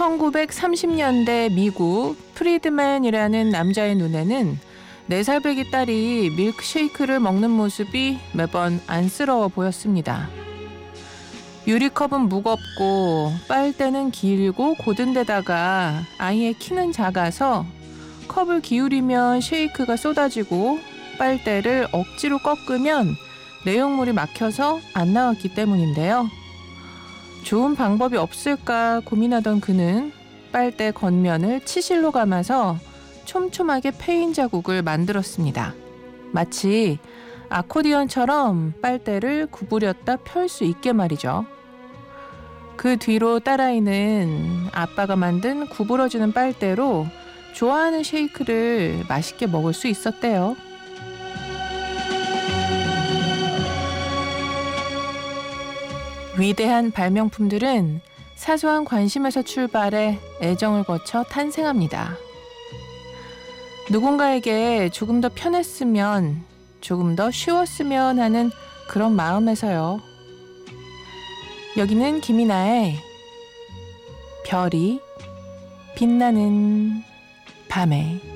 1930년대 미국 프리드맨이라는 남자의 눈에는 4살배기 딸이 밀크쉐이크를 먹는 모습이 매번 안쓰러워 보였습니다. 유리컵은 무겁고 빨대는 길고 고든 데다가 아이의 키는 작아서 컵을 기울이면 쉐이크가 쏟아지고 빨대를 억지로 꺾으면 내용물이 막혀서 안 나왔기 때문인데요. 좋은 방법이 없을까 고민하던 그는 빨대 겉면을 치실로 감아서 촘촘하게 패인 자국을 만들었습니다. 마치 아코디언처럼 빨대를 구부렸다 펼 수 있게 말이죠. 그 뒤로 딸아이는 아빠가 만든 구부러지는 빨대로 좋아하는 쉐이크를 맛있게 먹을 수 있었대요. 위대한 발명품들은 사소한 관심에서 출발해 애정을 거쳐 탄생합니다. 누군가에게 조금 더 편했으면, 조금 더 쉬웠으면 하는 그런 마음에서요. 여기는 김이나의 별이 빛나는 밤에.